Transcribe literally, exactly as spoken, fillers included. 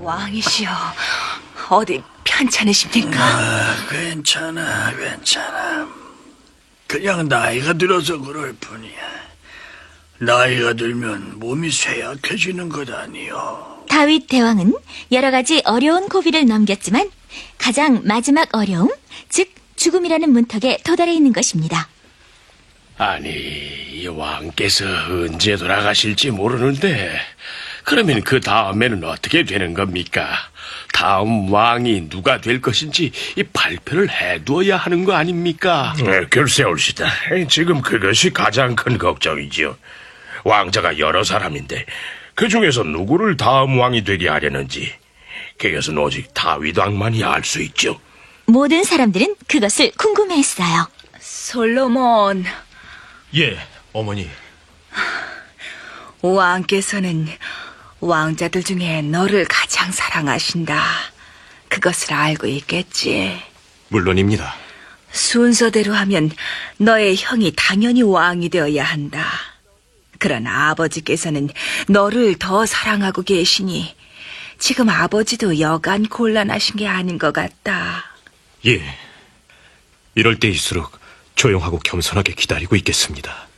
왕이시여, 어디 편찮으십니까? 아, 괜찮아, 괜찮아. 그냥 나이가 들어서 그럴 뿐이야. 나이가 들면 몸이 쇠약해지는 것 아니요. 다윗 대왕은 여러 가지 어려운 고비를 넘겼지만 가장 마지막 어려움, 즉 죽음이라는 문턱에 도달해 있는 것입니다. 아니, 이 왕께서 언제 돌아가실지 모르는데 그러면 그 다음에는 어떻게 되는 겁니까? 다음 왕이 누가 될 것인지 이 발표를 해두어야 하는 거 아닙니까? 네, 글쎄올시다. 지금 그것이 가장 큰 걱정이지요. 왕자가 여러 사람인데 그 중에서 누구를 다음 왕이 되게 하려는지 그것은 오직 다윗 왕만이 알 수 있죠. 모든 사람들은 그것을 궁금해했어요. 솔로몬, 예, 어머니. 왕께서는 왕자들 중에 너를 가장 사랑하신다. 그것을 알고 있겠지. 물론입니다. 순서대로 하면 너의 형이 당연히 왕이 되어야 한다. 그러나 아버지께서는 너를 더 사랑하고 계시니 지금 아버지도 여간 곤란하신 게 아닌 것 같다. 예, 이럴 때일수록 조용하고 겸손하게 기다리고 있겠습니다.